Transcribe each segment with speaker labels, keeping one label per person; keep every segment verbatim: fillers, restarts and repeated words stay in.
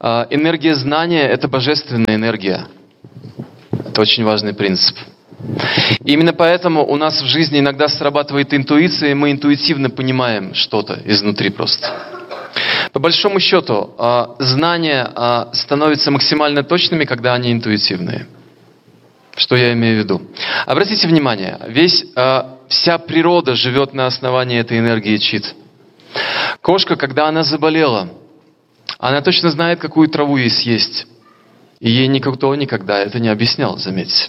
Speaker 1: Энергия знания – это божественная энергия. Это очень важный принцип. Именно поэтому у нас в жизни иногда срабатывает интуиция, и мы интуитивно понимаем что-то изнутри просто. По большому счету, знания становятся максимально точными, когда они интуитивные. Что я имею в виду? Обратите внимание, весь, вся природа живет на основании этой энергии чит. Кошка, когда она заболела, она точно знает, какую траву ей съесть. И ей никто никогда это не объяснял, заметьте.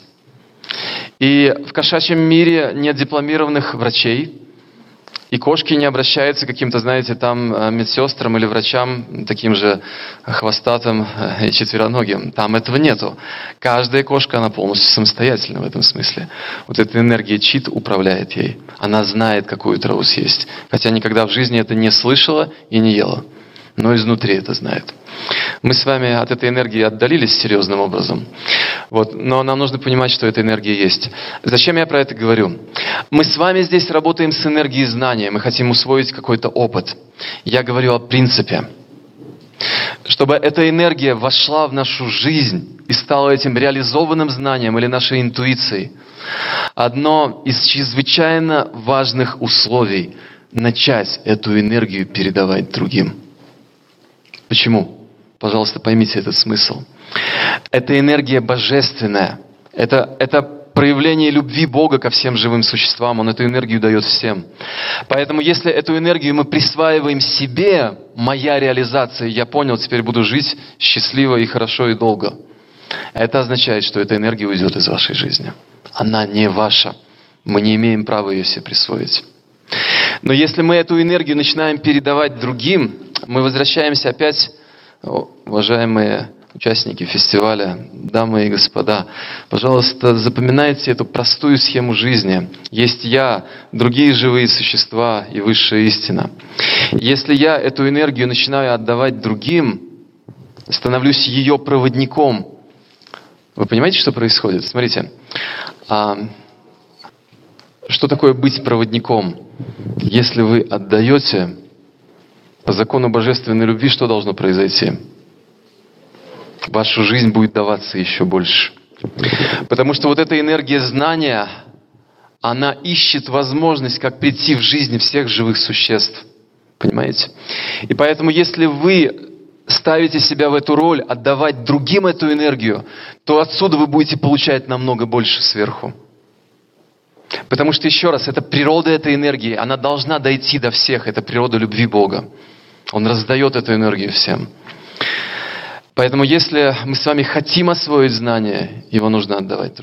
Speaker 1: И в кошачьем мире нет дипломированных врачей, и кошки не обращаются к каким-то, знаете, там медсестрам или врачам, таким же хвостатым и четвероногим. Там этого нету. Каждая кошка, она полностью самостоятельна в этом смысле. Вот эта энергия чит управляет ей. Она знает, какую траву съесть. Хотя никогда в жизни это не слышала и не ела. Но изнутри это знает. Мы с вами от этой энергии отдалились серьезным образом. Вот. Но нам нужно понимать, что эта энергия есть. Зачем я про это говорю? Мы с вами здесь работаем с энергией знания. Мы хотим усвоить какой-то опыт. Я говорю о принципе. Чтобы эта энергия вошла в нашу жизнь и стала этим реализованным знанием или нашей интуицией. Одно из чрезвычайно важных условий – начать эту энергию передавать другим. Почему? Пожалуйста, поймите этот смысл. Это энергия божественная. Это, это проявление любви Бога ко всем живым существам. Он эту энергию дает всем. Поэтому если эту энергию мы присваиваем себе, моя реализация, я понял, теперь буду жить счастливо и хорошо и долго. Это означает, что эта энергия уйдет из вашей жизни. Она не ваша. Мы не имеем права ее себе присвоить. Но если мы эту энергию начинаем передавать другим, мы возвращаемся опять, уважаемые участники фестиваля, дамы и господа, пожалуйста, запоминайте эту простую схему жизни. Есть я, другие живые существа и высшая истина. Если я эту энергию начинаю отдавать другим, становлюсь ее проводником. Вы понимаете, что происходит? Смотрите, а что такое быть проводником? Если вы отдаете, по закону божественной любви, что должно произойти? В вашу жизнь будет даваться еще больше. Потому что вот эта энергия знания, она ищет возможность, как прийти в жизнь всех живых существ. Понимаете? И поэтому, если вы ставите себя в эту роль, отдавать другим эту энергию, то отсюда вы будете получать намного больше сверху. Потому что, еще раз, это природа этой энергии, она должна дойти до всех, это природа любви Бога. Он раздает эту энергию всем. Поэтому, если мы с вами хотим освоить знание, его нужно отдавать другим.